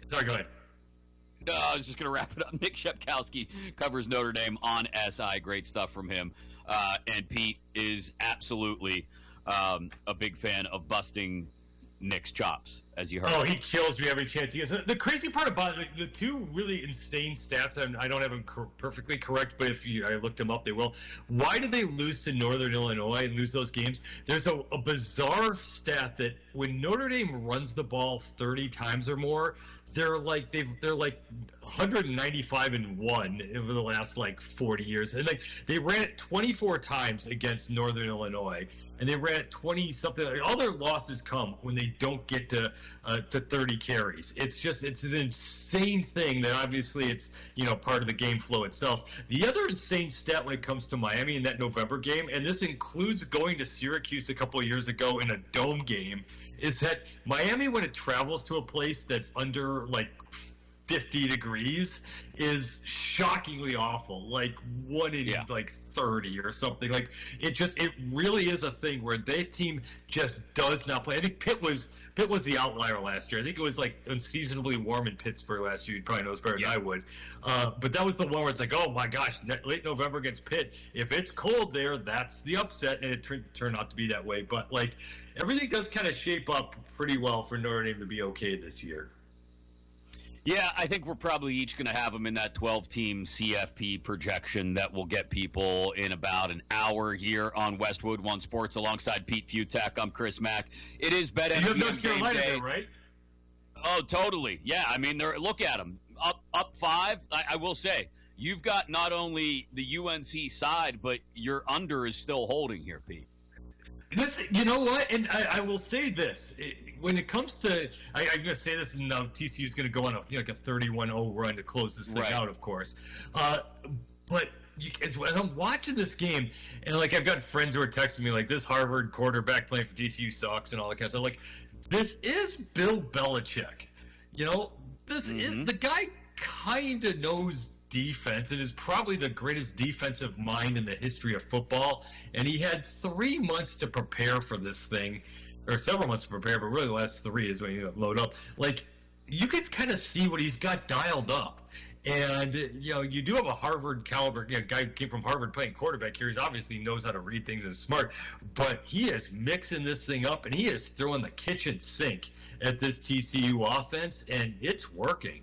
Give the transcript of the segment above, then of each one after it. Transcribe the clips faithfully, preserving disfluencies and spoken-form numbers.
Sorry, go ahead. No, I was just going to wrap it up. Nick Shepkowski covers Notre Dame on S I. Great stuff from him. Uh, and Pete is absolutely um, a big fan of busting Nick's chops, as you heard. Oh, he kills me every chance he gets. The crazy part about it, the, the two really insane stats, and I don't have them cor- perfectly correct, but if you, I looked them up, they will. Why did they lose to Northern Illinois and lose those games? There's a, a bizarre stat that when Notre Dame runs the ball thirty times or more, they're like they've they're like one ninety-five and one over the last like forty years, and like they ran it twenty-four times against Northern Illinois, and they ran it twenty something. Like, all their losses come when they don't get to uh, to thirty carries. It's just it's an insane thing that obviously it's you know part of the game flow itself. The other insane stat when it comes to Miami in that November game, and this includes going to Syracuse a couple of years ago in a dome game, is that Miami, when it travels to a place that's under like fifty degrees, is shockingly awful. Like one in yeah. like thirty or something. Like it just it really is a thing where their team just does not play. I think Pitt was Pitt was the outlier last year. I think it was like unseasonably warm in Pittsburgh last year. You'd probably know this better yeah. than I would. Uh, but that was the one where it's like, oh my gosh, late November against Pitt. If it's cold there, that's the upset, and it t- turned out to be that way. But like everything does kind of shape up pretty well for Notre Dame to be okay this year. Yeah, I think we're probably each going to have them in that twelve-team C F P projection that will get people in about an hour here on Westwood One Sports alongside Pete Futek. I'm Chris Mack. It is BetMGM you have North Carolina Day. There, right? Oh, totally. Yeah, I mean, they're, look at them. Up up five, I, I will say. You've got not only the U N C side, but your under is still holding here, Pete. This, you know what, and I, I will say this: it, when it comes to, I, I'm going to say this, and uh, T C U is going to go on a, you know, like a thirty-one oh run to close this thing right. out, of course. Uh, but you, as, as I'm watching this game, and like I've got friends who are texting me like, "This Harvard quarterback playing for T C U sucks," and all that kind of stuff. Like, this is Bill Belichick. You know, this mm-hmm. is the guy. Kind of knows defense and is probably the greatest defensive mind in the history of football, and he had three months to prepare for this thing, or several months to prepare, but really the last three is when you load up. Like, you could kind of see what he's got dialed up, and you know, you do have a Harvard caliber you know, guy who came from Harvard playing quarterback here. He obviously knows how to read things and is smart, but he is mixing this thing up, and he is throwing the kitchen sink at this T C U offense, and it's working.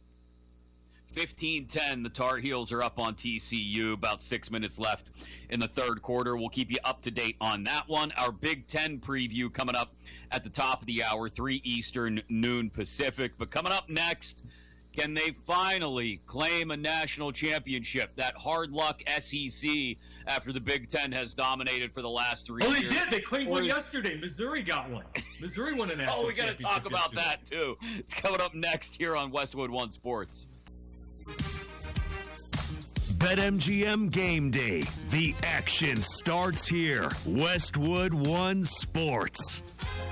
fifteen ten, the Tar Heels are up on T C U. About six minutes left in the third quarter. We'll keep you up to date on that one. Our Big Ten preview coming up at the top of the hour, three Eastern, noon Pacific. But coming up next, can they finally claim a national championship? That hard luck S E C after the Big Ten has dominated for the last three years. Oh, they years. did. They claimed one yesterday. Missouri got one. Missouri won a national Oh, we got to talk about yesterday. that, too. It's coming up next here on Westwood One Sports. BetMGM Game Day. The action starts here. Westwood One Sports.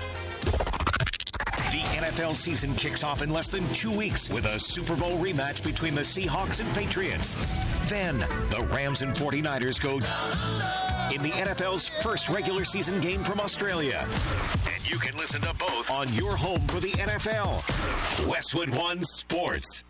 The N F L season kicks off in less than two weeks with a Super Bowl rematch between the Seahawks and Patriots. Then, the Rams and forty-niners go in the N F L's first regular season game from Australia. And you can listen to both on your home for the N F L. Westwood One Sports.